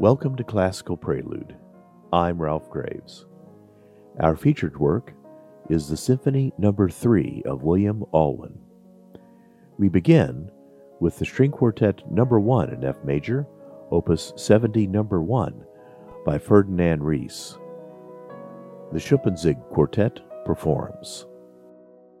Welcome to Classical Prelude. I'm Ralph Graves. Our featured work is the Symphony No. 3 of William Alwyn. We begin with the String Quartet No. 1 in F major, Opus 70 No. 1 by Ferdinand Ries. The Schuppanzig Quartet performs.